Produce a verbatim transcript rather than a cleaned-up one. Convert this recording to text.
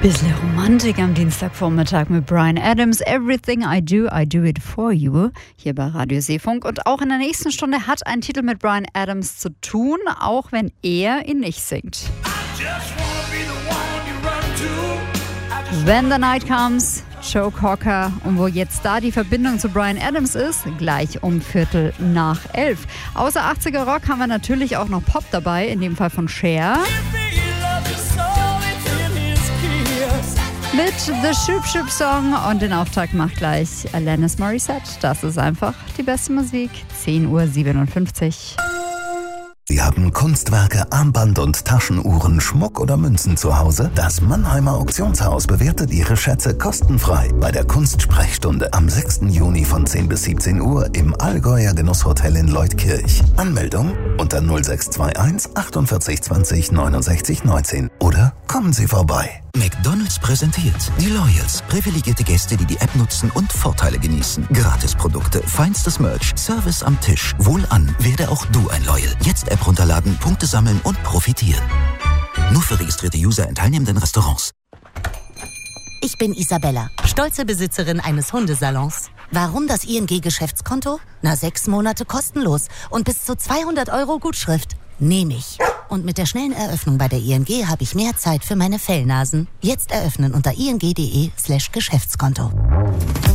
Bisschen Romantik am Dienstagvormittag mit Bryan Adams. Everything I do, I do it for you. Hier bei Radio Seefunk. Und auch in der nächsten Stunde hat ein Titel mit Bryan Adams zu tun, auch wenn er ihn nicht singt. When the Night Comes, Joe Cocker. Und wo jetzt da die Verbindung zu Bryan Adams ist, gleich um Viertel nach elf. Außer achtziger Rock haben wir natürlich auch noch Pop dabei, in dem Fall von Cher. Mit The Shoop Shoop Song und den Auftakt macht gleich Alanis Morissette. Das ist einfach die beste Musik. zehn Uhr siebenundfünfzig. Sie haben Kunstwerke, Armband- und Taschenuhren, Schmuck oder Münzen zu Hause? Das Mannheimer Auktionshaus bewertet Ihre Schätze kostenfrei bei der Kunstsprechstunde am sechsten Juni von zehn bis siebzehn Uhr im Allgäuer Genusshotel in Leutkirch. Anmeldung unter null sechs zwei eins achtundvierzig zwanzig neunundsechzig neunzehn oder kommen Sie vorbei. McDonald's präsentiert die Loyals. Privilegierte Gäste, die die App nutzen und Vorteile genießen. Gratisprodukte, feinstes Merch, Service am Tisch. Wohlan, werde auch du ein Loyal. Jetzt App runterladen, Punkte sammeln und profitieren. Nur für registrierte User in teilnehmenden Restaurants. Ich bin Isabella, stolze Besitzerin eines Hundesalons. Warum das I N G-Geschäftskonto? Na, sechs Monate kostenlos und bis zu zweihundert Euro Gutschrift. Nehme ich. Und mit der schnellen Eröffnung bei der I N G habe ich mehr Zeit für meine Fellnasen. Jetzt eröffnen unter ing.de slash Geschäftskonto.